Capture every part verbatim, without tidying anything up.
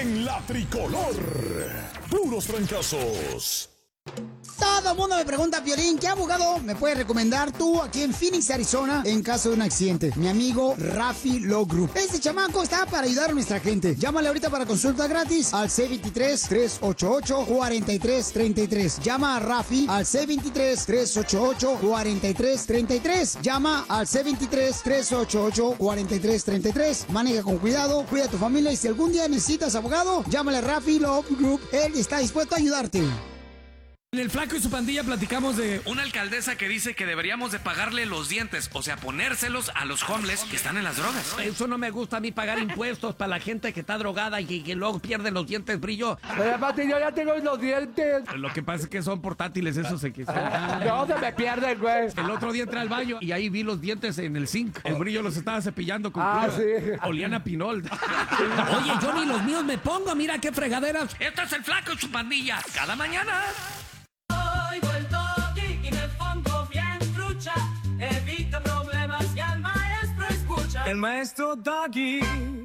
en la tricolor. Puros fracasos. Todo el mundo me pregunta, Piolín, ¿qué abogado me puedes recomendar tú aquí en Phoenix, Arizona, en caso de un accidente? Mi amigo Rafi Law Group. Este chamaco está para ayudar a nuestra gente. Llámale ahorita para consulta gratis al seis dos tres, tres ocho ocho, cuatro tres tres tres. Llama a Rafi al seis dos tres, tres ocho ocho, cuatro tres tres tres. Llama al seis dos tres, tres ocho ocho, cuatro tres tres tres. Maneja con cuidado, cuida a tu familia y si algún día necesitas abogado, llámale a Rafi Law Group. Él está dispuesto a ayudarte. En el Flaco y su pandilla platicamos de una alcaldesa que dice que deberíamos de pagarle los dientes, o sea, ponérselos a los homeless que están en las drogas. Eso no me gusta a mí, pagar impuestos para la gente que está drogada y que, que luego pierde los dientes, brillo. Pero aparte yo ya tengo los dientes. Lo que pasa es que son portátiles, eso se quitó. No, se me pierden, güey. El otro día entré al baño y ahí vi los dientes en el zinc. El brillo los estaba cepillando con Ah, cloro. sí. Olían a pinol. Oye, yo ni los míos me pongo, mira qué fregaderas. Esto es el Flaco y su pandilla, cada mañana. Oigo el toque y me pongo bien trucha. Evita problemas y al maestro escucha. El maestro Doggy.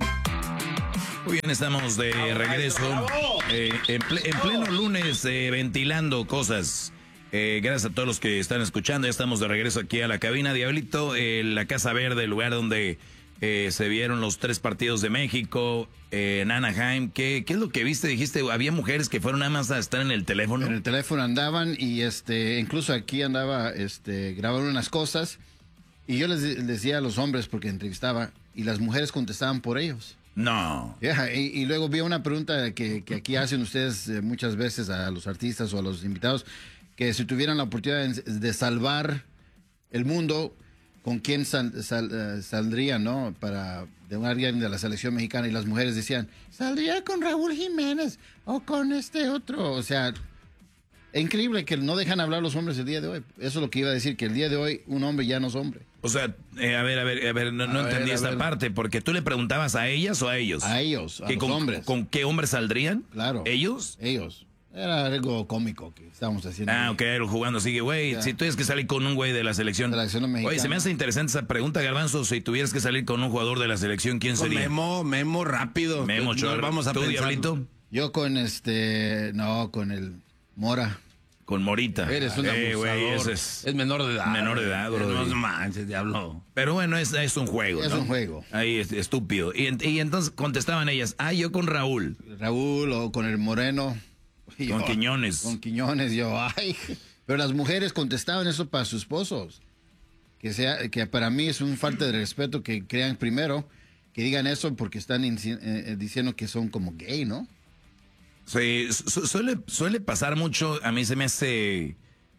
Muy bien, estamos de regreso eh, en, ple en pleno lunes eh, ventilando cosas. Eh, gracias a todos los que están escuchando. Ya estamos de regreso aquí a la cabina. Diablito, eh, la Casa Verde, el lugar donde eh, se vieron los tres partidos de México eh, en Anaheim. ¿Qué, ¿Qué es lo que viste? Dijiste, había mujeres que fueron nada más a estar en el teléfono. En el teléfono andaban y este incluso aquí andaba este grabando unas cosas. Y yo les, les decía a los hombres, porque entrevistaba, y las mujeres contestaban por ellos. No. Yeah, y, y luego vi una pregunta que, que aquí hacen ustedes eh, muchas veces a los artistas o a los invitados, que si tuvieran la oportunidad de, de salvar el mundo, ¿con quién sal, sal, uh, saldrían, no? Para de un alguien de la selección mexicana, y las mujeres decían, saldría con Raúl Jiménez o con este otro. O sea, es increíble que no dejan hablar los hombres el día de hoy. Eso es lo que iba a decir, que el día de hoy un hombre ya no es hombre. O sea, eh, a ver, a ver, a ver, no, no A entendí ver, a esta ver. parte, porque tú le preguntabas a ellas o a ellos. A ellos, a ¿Que los con, hombres. ¿Con qué hombres saldrían? Claro. ¿Ellos? Ellos. Era algo cómico que estábamos haciendo. Ah, ok, jugando así que, güey, Ya. si tuvieras que salir con un güey de la selección. Selección mexicana. Oye, se me hace interesante esa pregunta, Garbanzo. Si tuvieras que salir con un jugador de la selección, ¿quién Con sería? Memo, Memo rápido. Memo, No Chor. vamos a ¿Tú, pensarlo. Diablito? Yo con este, no, con el Mora. Con Morita. Eres un Eh, güey, abusador. ese es... Es menor de edad. Menor de edad, bro. No manches, diablo. Pero bueno, es, es un juego, Es ¿no? un juego. Ahí, es estúpido. Y, en- y entonces contestaban ellas, ah, yo con Raúl. Raúl o con el Moreno. Y Con yo, Quiñones. Con Quiñones, yo, ay. Pero las mujeres contestaban eso para sus esposos. Que sea, que para mí es un falta de respeto que crean primero, que digan eso porque están inci- eh, eh, diciendo que son como gay, ¿no? Sí, su- suele, suele pasar mucho, a mí se me hace...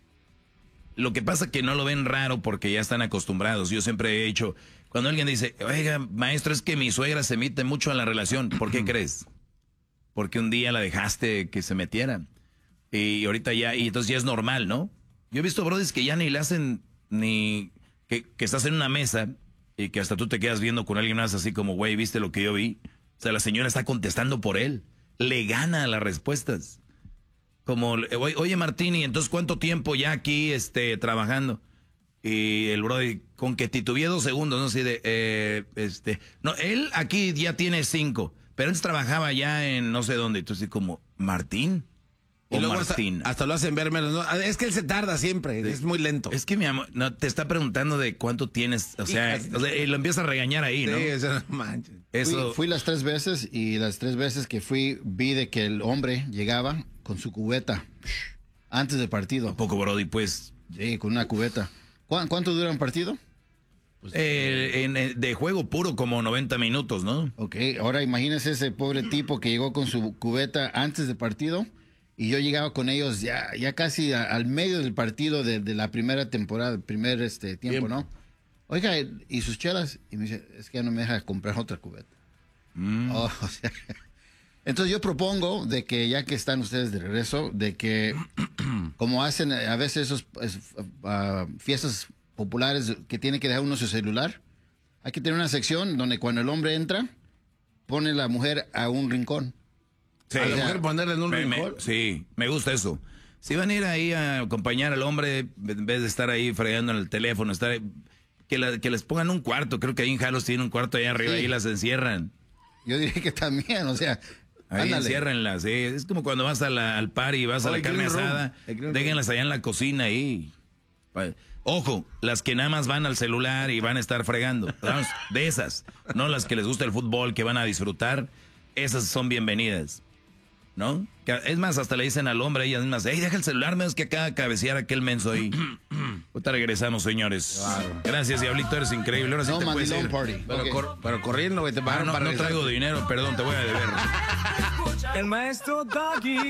Lo que pasa que no lo ven raro porque ya están acostumbrados. Yo siempre he dicho, cuando alguien dice, oiga, maestro, es que mi suegra se mete mucho en la relación, ¿por qué crees? Porque un día la dejaste que se metiera. Y ahorita ya, y entonces ya es normal, ¿no? Yo he visto brodis que ya ni le hacen ni... Que, que estás en una mesa y que hasta tú te quedas viendo con alguien más así como, güey, ¿viste lo que yo vi? O sea, la señora está contestando por él. Le gana las respuestas. Como, oye, oye, Martín, ¿y entonces cuánto tiempo ya aquí este, trabajando? Y el brody, con que titubeé dos segundos, ¿no? Así de, eh, este... No, él aquí ya tiene cinco, pero antes trabajaba ya en no sé dónde. Entonces, como, ¿Martín? Y O luego hasta, Martín. hasta lo hacen ver menos. ¿No? Es que él se tarda siempre, es muy lento. Es que mi amor, no, te está preguntando de cuánto tienes, o sea, Hijas. o sea, y lo empieza a regañar ahí, ¿no? Sí, eso no manches. Eso, Fui, fui las tres veces y las tres veces que fui vi de que el hombre llegaba con su cubeta antes del partido. poco, brody, pues, Sí, con una cubeta. ¿Cuán- ¿Cuánto dura un partido? eh, en- en- de juego puro como noventa minutos, ¿no? Ok, ahora imagínese ese pobre tipo que llegó con su cubeta antes del partido y yo llegaba con ellos ya, ya casi a- al medio del partido de, de la primera temporada, el primer este, tiempo, Tiempo. ¿no? Oiga, ¿y sus chelas? Y me dice, es que ya no me deja comprar otra cubeta. Oh, o sea, entonces yo propongo de que ya que están ustedes de regreso, de que como hacen a veces esos es, ah, fiestas populares que tiene que dejar uno su celular, hay que tener una sección donde cuando el hombre entra, pone la mujer a un rincón. Sí. A la mujer ponerle en un Me- me- rincón. sí, me gusta eso. Si van a ir ahí a acompañar al hombre, en vez de estar ahí fregando en el teléfono, estar ahí, que, la- que les pongan un cuarto. Creo que ahí en Jalos tienen un cuarto allá arriba Sí. y las encierran. Yo diría que también, o sea, Ahí Ándale. enciérrenlas, sí. Es como cuando vas a la- al party y vas a Oh, la el carne green room. asada, El green room. déjenlas allá en la cocina ahí. Pa- Ojo, las que nada más van al celular y van a estar fregando. Vamos, de esas, no las que les gusta el fútbol, que van a disfrutar, esas son bienvenidas. ¿No? Que- Es más, hasta le dicen al hombre, ellas mismas, hey, deja el celular, menos que acá cabecear aquel menso ahí. Ahorita regresamos, señores. Gracias, Diablito, eres increíble. Ahora sí No, te puedes mandilón ir. party. Pero, Ok. cor- pero corriendo, güey, te Ah, pagaron no, para no regresar. traigo dinero, perdón, te voy a deber. El maestro Doggy.